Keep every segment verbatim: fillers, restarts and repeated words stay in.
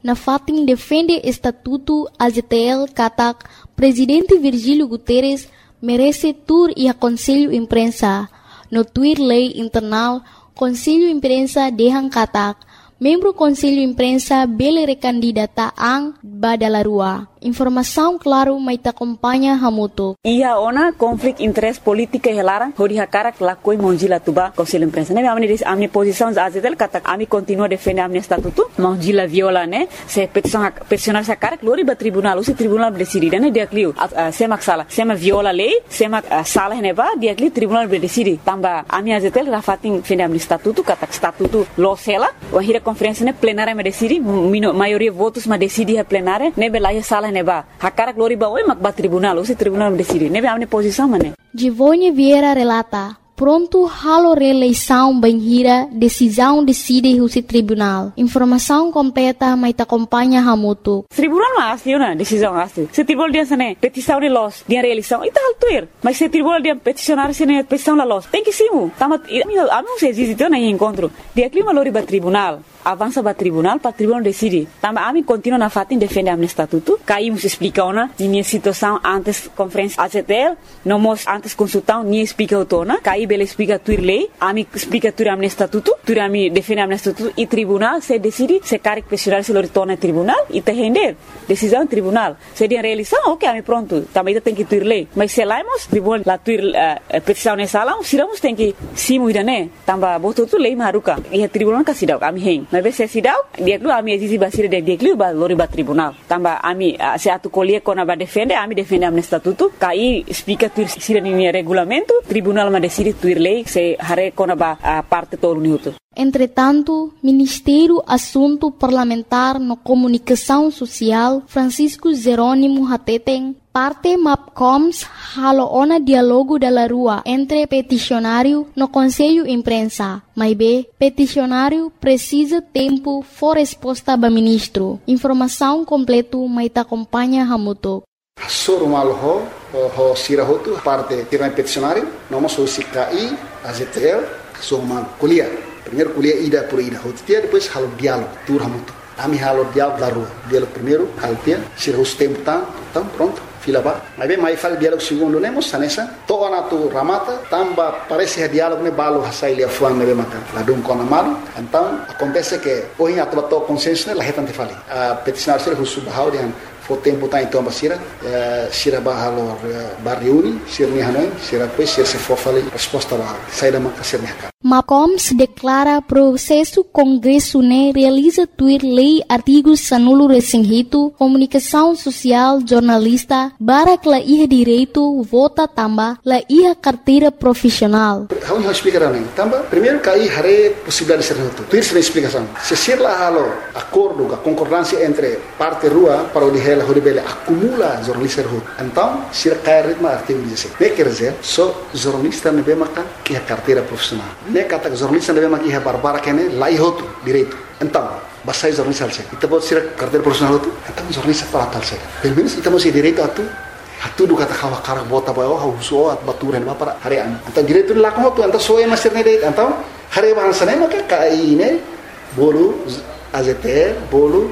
na fatin defende Estatuto A Z T L katak Presidente Virgílio Guterres merece tur e a Conselho Imprensa. No Twitter Lei Internal, Conselho Imprensa dehang katak membro Conselho Imprensa bele recandidata ang Badalarua. Informação claro mai ta acompanha hamuto. Ia ona konflik interest politika helarang hodi hakara lakoi monjila tuba Conselho Imprensa. Ne amni amni posição A Z T L kata ami continua defende amni statuto monjila viola ne se petição peticionar sa cara glori ba tribunal usi tribunal decidi ne dia kliu semak sala sema viola lei semak sala neva dia kliu tribunal decidi tamba ami A Z T L rafatin defende amni statuto kata statuto lo sela wahira conferência ne plenária me decidi maioria votos ma decidi a plenária ne belaya sala neba hakara glori ba oi mak ba tribunal usi tribunal me decidi ne amni posição mane Givone Vieira relata pronto halo reeleição banhira decisão decide o tribunal. Informação completa mai ta acompanha hamuto. Tribunal ma asli na decisão asli. Se tribunal dia sene petição de los dia reeleição ita altuir. Mas se tribunal dia peticionar sene petição la los. Tem que simu. Tama ami se existe na encontro. Dia clima lori ba tribunal. Avança para tribunal, para tribunal decide. Também a mim continua na fatin defende a estatuto. Caímos explica ona, minha situação antes conferência A Z T L, não mos antes consultão, nem explica o tona. Caí bela explica tua lei, a mim explica tua a estatuto, tua a mim defende a estatuto e tribunal se decide se quer questionar se lo torna tribunal e te render decisão tribunal. Se de realização, ok, a mim pronto. Também tem que tua lei. Mas se laimos tribunal la tua uh, petição nessa sala, se lamos tem que simu ida né. Também botou tu lei maruca e a tribunal casidau, a mim hen. Mas se sidau dia lu ami exisi basira de dia lu ba lori ba tribunal tamba ami se atu colher kona ba defende ami defende am estatuto kai explica tu sira ni regulamento tribunal ma decide tu lei se hare kona ba parte todo minuto. Entretanto, Ministério Assunto Parlamentar no Comunicação Social Francisco Jerônimo Hateten parte MAPCOMS halo ona dialogo da rua entre peticionário no Conselho Imprensa. Mas B, peticionário precisa tempo for resposta ba ministro. Informação completo mai ta acompanha hamuto. Soro malho ho sirahotu parte tirang peticionário, nome so C K I, A Z T L, so man kuliah. Primeiro kuliah ida por ida hotia, depois halo diálogo, tur hamuto. Ami halo diálogo da rua. Diálogo primeiro, haltia, sira os tempo tá, então pronto. Fila ba. Mas bem, mais fala diálogo segundo nemos, sanessa. Toda na tu ramata, tamba parece que diálogo ne balo hasai lia fuan ne maka. La dum kona malu. Então, acontece que hoje a tua consenso ne la hetante fali. A peticionar ser husu bahau dian fo tempo tá então basira, sira bahalo barriuni, sira ni hanoi, sira pois sira se for fali resposta ba. Sai da maka sira maka. MAPCOMS declara processo Congresso ne realiza tuir lei artigos sanulo resinghito, comunicação social, jornalista, barak la iha direito, vota tamba, la iha carteira profissional. How you explicar nem tamba? Primeiro cai hare possibilidade de ser noto. Tuir se explicação. Se ser la halo acordo, a concordância entre parte rua para o de ela horibele acumula jornalista rua. Então, se cai ritmo artigo dezesseis. Ne quer dizer, só jornalista ne bem maka iha carteira profissional. Ne kata jornalista ne bem maka iha barbara kene la ihoto direito. Então, basai jornalista alse. Ita pode ser carteira profissional tu. Então jornalista para tal se. Pelo menos ita masih direito atu. Atu do kata kawa karak bota ba oh huso at baturan ba para harian. Então direito la ko tu então so é master ne direito. Então hari bahasa ne maka kai ne bolu A Z T L bolu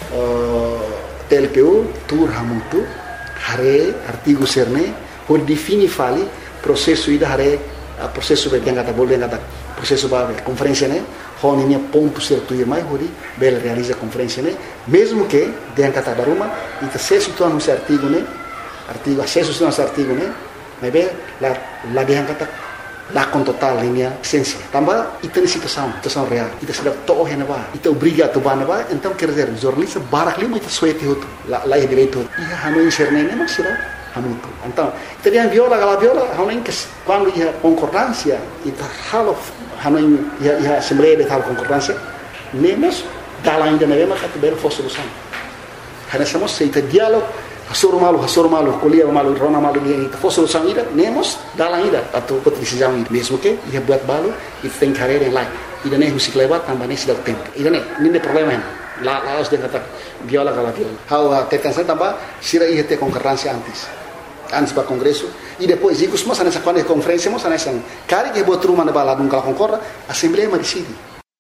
T L P U tur hamutu hari artigo serne por defini fali processo ida hari processo be kata bolu kata processo ba conferência ne hon ini ponto certo e mais hori bel realiza conferência ne mesmo que den kata baruma ita se situam no artigo ne artigo acesso no artigo ne mas be la la den kata la com total linha essência tamba ita situação situação real ita sedap to hena ba ita obriga to ba ba então quer dizer jornalista barak lima ita suete hoto la la direito ia hanu inserne ne mas será hamuto então ita dia viola gala viola hanu que quando ia concordância ita halo hanu ia ia assembleia de tal concordância nemos dala ainda ne ma kat ber fo solução hana somos seita diálogo hasor malu hasor malu kuliah malu rona malu dia ita fo solução ida nemos dala ainda atau pot decisão ida mesmo que ia buat balu ita tem carreira em lá ida ne musik lewat tambah ne sudah tempo ida ne ini problema la la os dia kata viola gala viola how tekan sa tambah sira ia te concordância antes antes para congresso e depois icos mas nessa quando conferência mas nessa cari que botou uma na bala nunca concorda assembleia mas decide.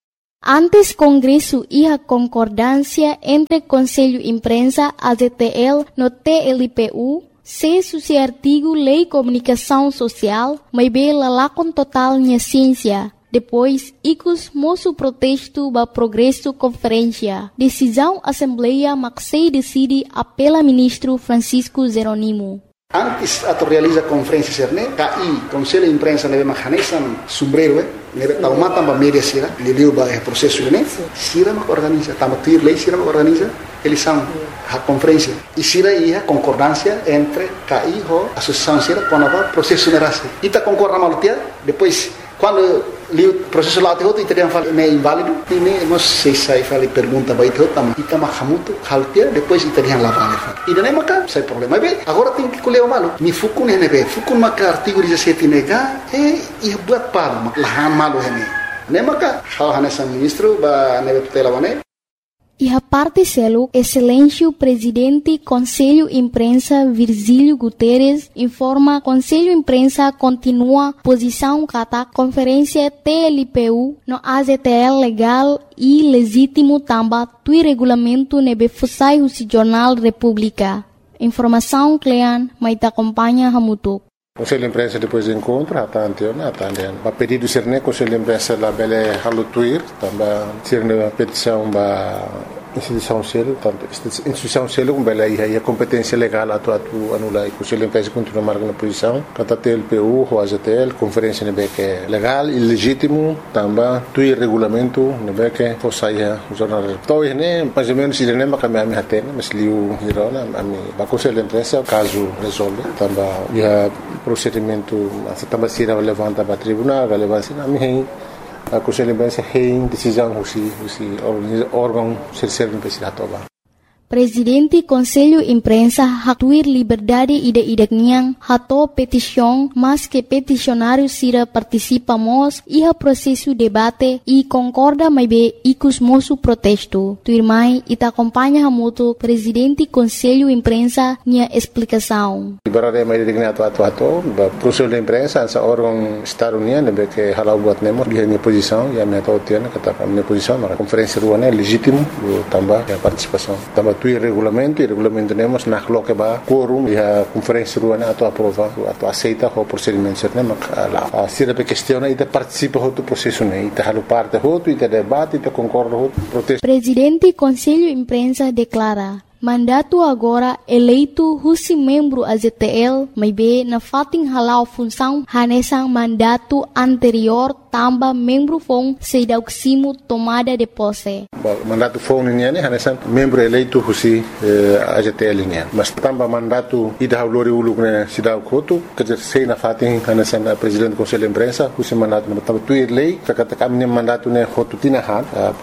Antes Congresso e a concordância entre Conselho Imprensa, A Z T L, no T L P U, se suci artigo Lei Comunicação Social, mas bem lá com total minha ciência. Depois, icos moço protesto ba progresso conferência. Decisão Assembleia Maxei decide apela ministro Francisco Jerônimo. Antes ato realiza conferência serne, K I, Conselho de Imprensa neve mahanesan sombrero, neve tauma tamba media sira, liliu ba é processo ne, sira mak organiza, tamba tuir lei sira mak organiza, eles são a conferência. E sira ia concordância entre K I ho associação sira com a processo nerase. Ita concorda malutia, depois quando o processo lá tem teria falado é inválido e nem nós sei sai fala pergunta vai ter também e tama hamuto haltia depois teria lá vale e não é maca sai problema bem agora tem que colher o malo me fuku ne be fuku maca artigo dezessete nega e e buat palo lá malo hene nem maca hal hanesa ministro ba neve tutela bane. E a parte selo, excelência presidente Conselho Imprensa Virgílio Guterres informa Conselho Imprensa continua posição kata conferência T L P U no A Z T L legal e legítimo tamba tui regulamento nebe fusai o Jornal República. Informação Clean, mas te acompanha Hamutuk. Conselho de Imprensa depois do encontro, até anteontem, até anteontem. A pedido de Serne, Conselho de Imprensa lá bele halutuir, também Serne a petição da instituição selo, tanto instituição selo como bele aí a competência legal atu atu anula e Conselho de Imprensa continua marcando posição, kata T L P U, o A Z T L, conferência nebe que é legal e legítimo, também tui regulamento nebe que fosse aí o jornal. Então, né, mais ou menos se nem mais kami hatena, mas liu hirona, ami ba Conselho de Imprensa caso resolve, também ia procedimento também se levanta para tribunal, relevância na minha a Conselho de Imprensa tem decisão se se órgão ser serve para toba. Presidente Conselho Imprensa hatuir liberdade ide idekniang hato petição, mas que peticionário sira participamos e a processo debate e concorda mais bem icos moço protesto. Tuirmai ita acompanha hamuto Presidente Conselho Imprensa nia explicação. Liberdade mais idekni ato ato ato, Conselho de Imprensa essa órgão Estado União nebe que halau buat nemo dia minha posição e a minha tautiana kata minha posição na conferência ruana é legítimo também a participação também tu regulamento e regulamento temos na coloca ba quórum e a conferência ruana ato aprova ato aceita o procedimento certo mas lá se a questão e participa do processo né e halo parte outro e debate e concorda outro protesto. Presidente Conselho Imprensa declara mandato agora eleito husi membro A Z T L, mas bem na fating halau função hanesang mandato anterior tamba membro fong sedauksimo tomada de posse. Mandato fong niya ni hanesang membro eleito husi A Z T L niya. Mas tamba mandato ida haulori uluk na sidaw koto kajer sei na fating hanesang presidente Conselho de Imprensa husi mandato na tamba tuir lei kakata kami mandato ne hotu tinahan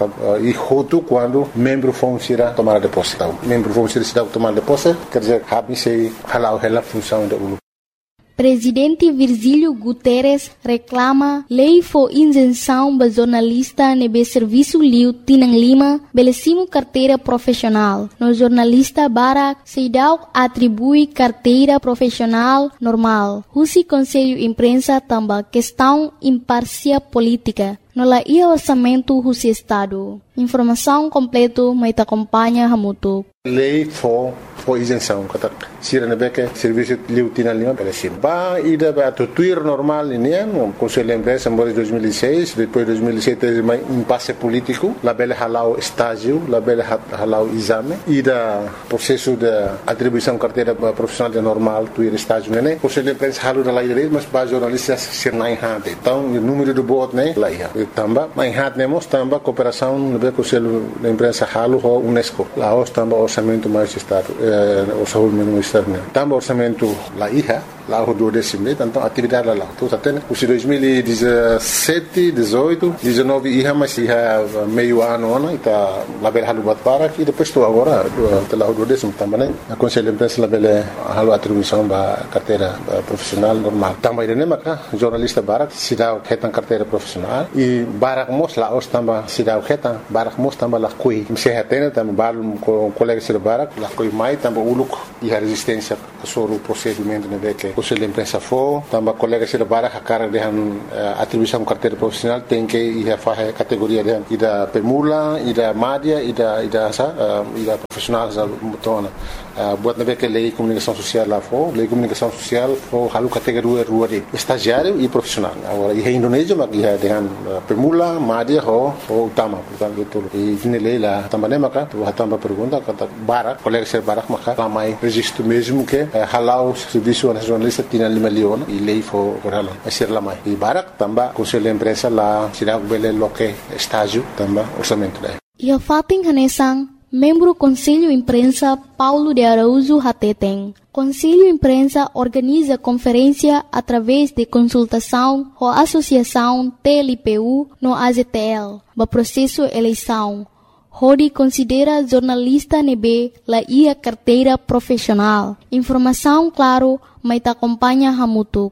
e hotu quando membro fong sira tomada de posse. Vamos ser cidade tomar de posse, quer dizer, cabe se halau ela função da U L U. Presidente Virgílio Guterres reclama lei for isenção ba jornalista nebe serviço liu Tinang Lima belecimo carteira profissional. No jornalista Barak Seidau atribui carteira profissional normal. Husi Conselho Imprensa tamba questão imparcial política. No la ia orçamento husi Estado. Informação completo mas te acompanha Hamutu. Lei for for isenção kata sira nebe que serviço liu Tinang Lima belecimo. Ba ida ba tuir normal ini no Conselho de Imprensa em dois mil e seis, depois dois mil e sete mais impasse político, la bele halau estágio, la bele halau exame, ida processo de atribuição carteira profissional de normal, tuir estágio né. Conselho de Imprensa halu da lei direito, mas ba jornalistas ser na enhate. Então, o número de votos né, lá ia. Tamba, mas enhate nemos tamba cooperação no Conselho de Imprensa halu ho UNESCO. Lá os tamba orçamento mais estado, eh, orçamento mais externo. Tamba orçamento lá ia. Lá o do décimo, então atividade lá. Então até os dois mil e dezessete, dezoito, dezenove ia mas ia meio ano ano está lá bela halu bat para e depois estou agora do lá o do décimo também né. A Conselho de Imprensa lá bela halu atribuição da carteira profissional normal. Também né maca jornalista Barak se dá retan carteira profissional e Barak mos lá os também se dá retan Barak mos também lá coi. Se retena também balo com colega se Barak lá coi mais também uluk e a resistência sobre o procedimento né que conselho de imprensa for, também colegas de barak a cara de atribuição carteira profissional tem que ir a fazer categoria de ida pemula, ida média, ida ida sa, ida profissional sa mutona. Buat nabe que lei comunicação social lá for, lei comunicação social for halu categoria rua de estagiário e profissional. Agora e Indonésia mas ia dengan pemula, média ho ho utama, portanto betul. E ini lei lá também maka, tu também pergunta kata barak, colegas de barak maka ramai registro mesmo que halau serviço nacionalista tinha lima leon e lei for por halau. Asir lamai. E barak também conselho de imprensa lá, sirag bele loke estágio também orçamento daí. E a Fating Hanesang membro Conselho Imprensa Paulo de Araújo Hateteng. Conselho Imprensa organiza conferência através de consultação com a Associação T L P U no A Z T L, no processo eleição. Rodi considera jornalista nebe la ia carteira profissional. Informação claro, mas te acompanha Hamutuk.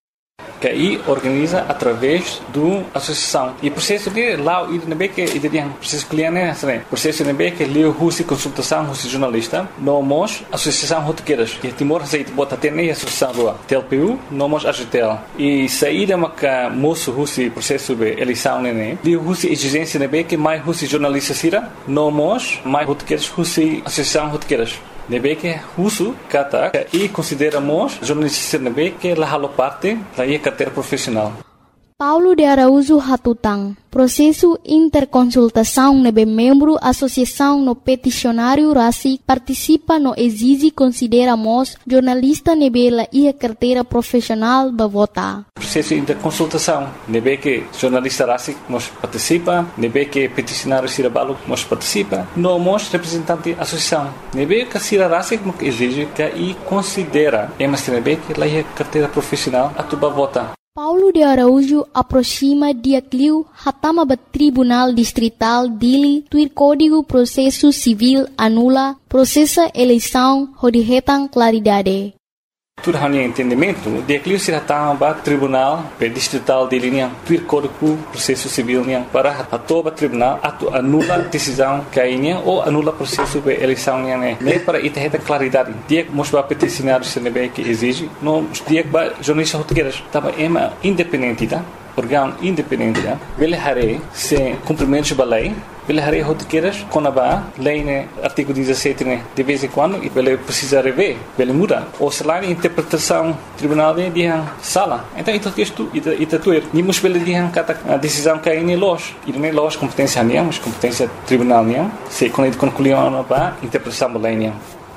Que aí organiza através do associação e processo de lá o I que ele processo cliente né processo de que leu russo consultação russo jornalista nomos associação rotequeiras que Timor aceita bota até nem associação rua T L P U nomos A G T L e saída maca moço russo processo de eleição né leu russo exigência de que mais russo jornalista sira nomos mais rotequeiras russo associação rotequeiras nebe que russo kata e consideramos jornalista nebe que la halo parte da ia carteira profissional. Paulo de Araújo Hatutang, processo interconsultação nebe membro associação no peticionário RACIC participa no exige consideramos jornalista nebe la ia carteira profissional ba vota. Processo interconsultação nebe que jornalista RACIC nos participa, nebe que peticionário Cirabalo nos participa, nomos representante associação nebe que Cira RACIC nos exige que e considera emas nebe que la ia carteira profissional atuba vota. Paulo de Araújo aproxima dia cliu hatama ba Tribunal Distrital Dili tuir Código Processo Civil anula processa eleição hodihetang claridade. Tudo hanya entendimento, dia cliu se hatama ba Tribunal Distrital Dili niang tuir Código Processo Civil niang para hatoba tribunal atu anula decisão kainya ou anula processo de eleição niang ne. Nem para ita heta claridade. Dia mos ba peticionário se nebe que exige, no dia ba jornalista rotequeiras taba ema independente tá? Órgão independente tá? Vele hare se cumprimentos ba lei Ele harei rotequeiras com a lei né artigo dezessete né de vez em quando e ele precisa rever, ele muda. Ou se lá a interpretação tribunal de dia sala. Então isso texto ita ita tuer. Nimos ele dia kata a decisão que é los. E não é los competência nem, mas competência tribunal nem. Se quando concluiu a interpretação da lei nem.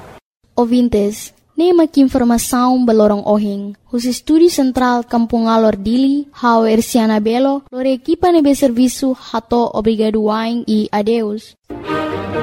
Ouvintes, nema que informação balorong ohing. Os estúdios central Kampung Alor Dili, hao Ersiana Belo, lore equipa nebe serviço hato obrigado wain e adeus.